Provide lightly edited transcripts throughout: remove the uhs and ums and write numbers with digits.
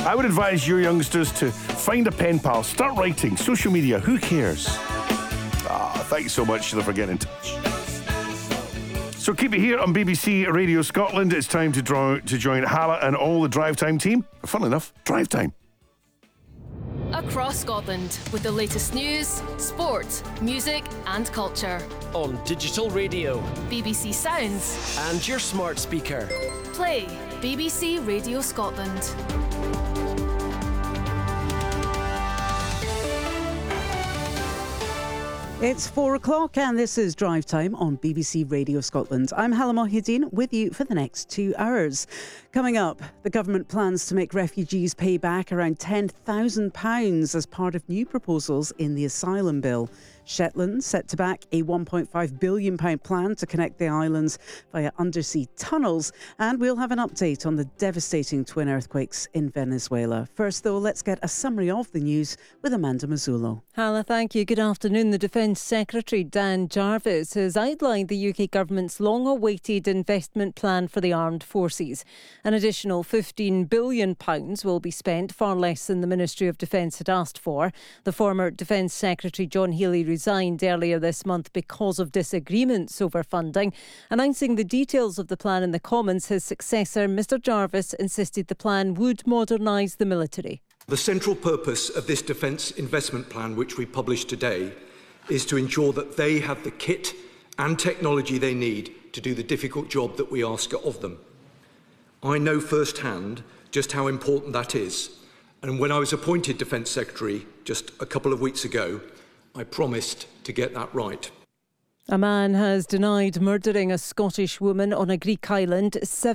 I would advise your youngsters to find a pen pal, start writing, social media, who cares? Thanks so much, Sheila, for getting in touch. So keep it here on BBC Radio Scotland. It's time to join Hala and all the Drive Time team. Funnily enough, Drive Time. Across Scotland with the latest news, sport, music and culture. On digital radio, BBC Sounds and your smart speaker. Play BBC Radio Scotland. It's 4 o'clock and this is Drive Time on BBC Radio Scotland. I'm Hala Mohideen with you for the next 2 hours. Coming up, the government plans to make refugees pay back around £10,000 as part of new proposals in the asylum bill. Shetland set to back a £1.5 billion plan to connect the islands via undersea tunnels. And we'll have an update on the devastating twin earthquakes in Venezuela. First, though, let's get a summary of the news with Amanda Mazzullo. Hala, thank you. Good afternoon. The Defence Secretary Dan Jarvis has outlined the UK government's long-awaited investment plan for the armed forces. An additional £15 billion will be spent, far less than the Ministry of Defence had asked for. The former Defence Secretary John Healey resigned earlier this month because of disagreements over funding. Announcing the details of the plan in the Commons, his successor, Mr Jarvis, insisted the plan would modernise the military. The central purpose of this defence investment plan, which we published today, is to ensure that they have the kit and technology they need to do the difficult job that we ask of them. I know firsthand just how important that is. And when I was appointed Defence Secretary just a couple of weeks ago, I promised to get that right. A man has denied murdering a Scottish woman on a Greek island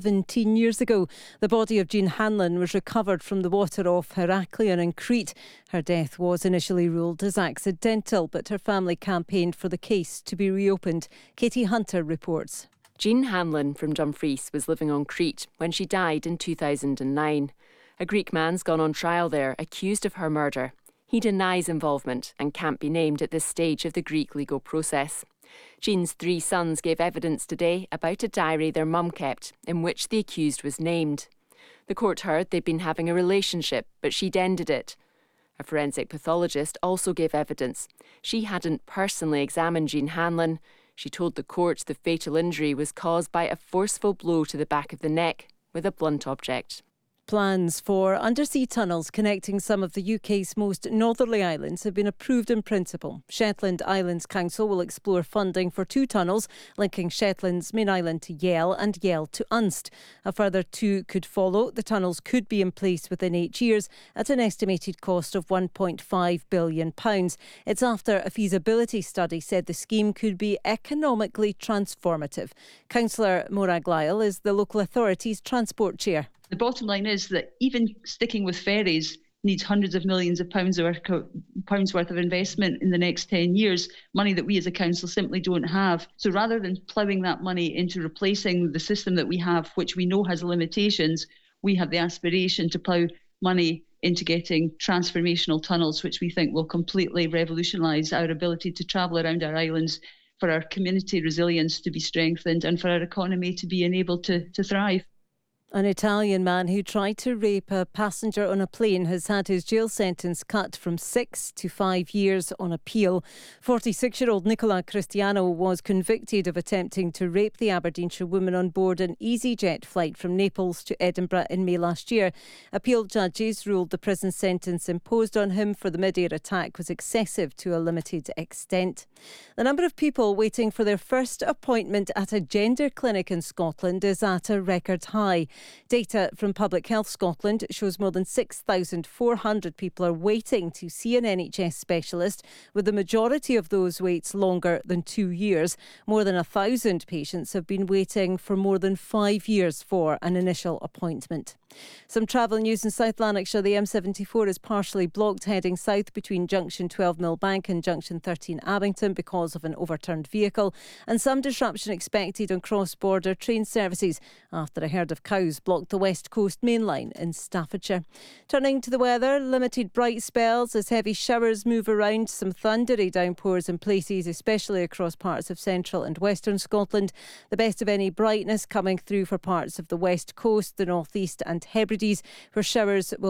17 years ago. The body of Jean Hanlon was recovered from the water off Heraklion in Crete. Her death was initially ruled as accidental, but her family campaigned for the case to be reopened. Katie Hunter reports. Jean Hanlon from Dumfries was living on Crete when she died in 2009. A Greek man's gone on trial there, accused of her murder. He denies involvement and can't be named at this stage of the Greek legal process. Jean's 3 sons gave evidence today about a diary their mum kept, in which the accused was named. The court heard they'd been having a relationship, but she'd ended it. A forensic pathologist also gave evidence. She hadn't personally examined Jean Hanlon. She told the court the fatal injury was caused by a forceful blow to the back of the neck with a blunt object. Plans for undersea tunnels connecting some of the UK's most northerly islands have been approved in principle. Shetland Islands Council will explore funding for 2 tunnels linking Shetland's main island to Yell and Yell to Unst. A further 2 could follow. The tunnels could be in place within 8 years at an estimated cost of £1.5 billion. It's after a feasibility study said the scheme could be economically transformative. Councillor Morag Lyle is the local authority's transport chair. The bottom line is that even sticking with ferries needs hundreds of millions of pounds worth of investment in the next 10 years, money that we as a council simply don't have. So rather than ploughing that money into replacing the system that we have, which we know has limitations, we have the aspiration to plough money into getting transformational tunnels, which we think will completely revolutionise our ability to travel around our islands, for our community resilience to be strengthened and for our economy to be enabled to thrive. An Italian man who tried to rape a passenger on a plane has had his jail sentence cut from 6 to 5 years on appeal. 46-year-old Nicola Cristiano was convicted of attempting to rape the Aberdeenshire woman on board an EasyJet flight from Naples to Edinburgh in May last year. Appeal judges ruled the prison sentence imposed on him for the mid-air attack was excessive to a limited extent. The number of people waiting for their first appointment at a gender clinic in Scotland is at a record high. Data from Public Health Scotland shows more than 6,400 people are waiting to see an NHS specialist, with the majority of those waits longer than 2 years. More than 1,000 patients have been waiting for more than 5 years for an initial appointment. Some travel news in South Lanarkshire. The M74 is partially blocked heading south between junction 12 Millbank and junction 13 Abington because of an overturned vehicle, and some disruption expected on cross-border train services after a herd of cows blocked the West Coast main line in Staffordshire. Turning to the weather, limited bright spells as heavy showers move around, some thundery downpours in places, especially across parts of central and western Scotland. The best of any brightness coming through for parts of the West Coast, the North East and Hebrides, where showers will